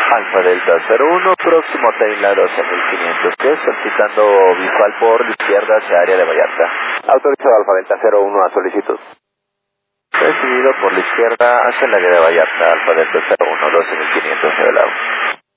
Alfa Delta 01, próximo a Teila 12500, que es solicitando visual por la izquierda hacia área de Vallarta. Autorizado Alfa Delta 01 a solicitud. Recibido por la izquierda hacia el área de Vallarta, Alfa Delta 01, 12500 de lado.